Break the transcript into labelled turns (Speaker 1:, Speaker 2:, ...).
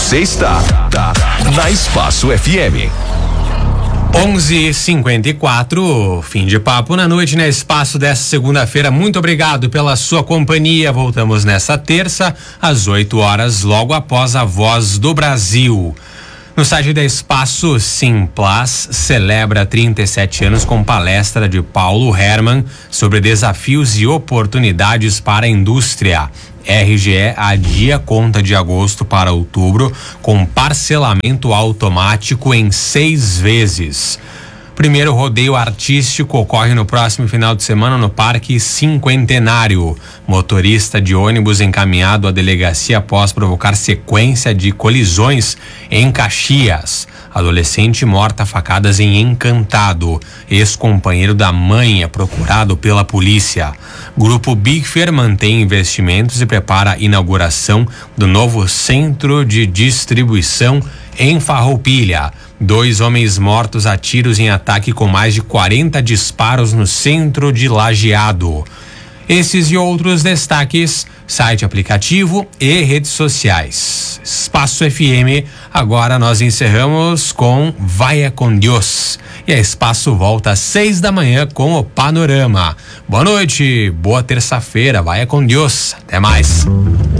Speaker 1: Você está na Espaço FM.
Speaker 2: 11h54, fim de papo na noite, né? Espaço dessa segunda-feira. Muito obrigado pela sua companhia. Voltamos nessa terça, às 8 horas, logo após a Voz do Brasil. No site da Espaço, Simplas celebra 37 anos com palestra de Paulo Herman sobre desafios e oportunidades para a indústria. RGE adia conta de agosto para outubro com parcelamento automático em 6 vezes. Primeiro rodeio artístico ocorre no próximo final de semana no Parque Cinquentenário. Motorista de ônibus encaminhado à delegacia após provocar sequência de colisões em Caxias. Adolescente morta a facadas em Encantado. Ex-companheiro da mãe é procurado pela polícia. Grupo Big Fair mantém investimentos e prepara a inauguração do novo centro de distribuição em Farroupilha. 2 homens mortos a tiros em ataque com mais de 40 disparos no centro de Lajeado. Esses e outros destaques, site, aplicativo e redes sociais. Espaço FM, agora nós encerramos com Vaya con Dios. E a Espaço volta às 6 da manhã com o Panorama. Boa noite, boa terça-feira, Vaya con Dios. Até mais.